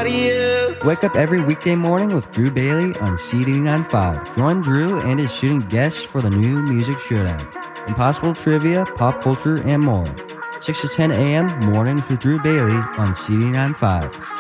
somebody else. Wake up every weekday morning with Drew Bailey on C89.5. Join Drew and his shooting guests for the new Music Showdown. Impossible trivia, pop culture, and more. 6 to 10 a.m. mornings with Drew Bailey on C89.5.